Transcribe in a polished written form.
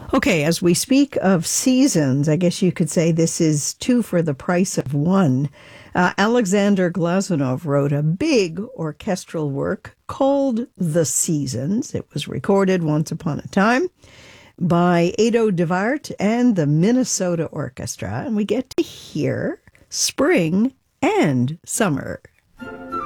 Okay, as we speak of seasons, I guess you could say this is two for the price of one. Alexander Glazunov wrote a big orchestral work called The Seasons. It was recorded once upon a time by Ado DeVart and the Minnesota Orchestra, and we get to hear spring and summer.